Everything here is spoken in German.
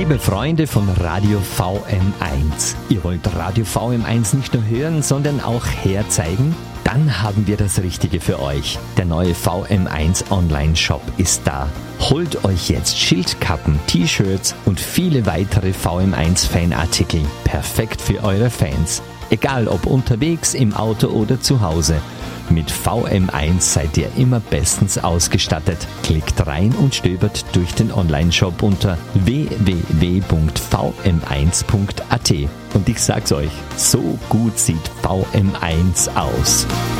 Liebe Freunde von Radio VM1, ihr wollt Radio VM1 nicht nur hören, sondern auch herzeigen? Dann haben wir das Richtige für euch. Der neue VM1 Online-Shop ist da. Holt euch jetzt Schildkappen, T-Shirts und viele weitere VM1-Fanartikel. Perfekt für eure Fans. Egal ob unterwegs, im Auto oder zu Hause. Mit VM1 seid ihr immer bestens ausgestattet. Klickt rein und stöbert durch den Online-Shop unter www.vm1.at. Und ich sag's euch, so gut sieht VM1 aus.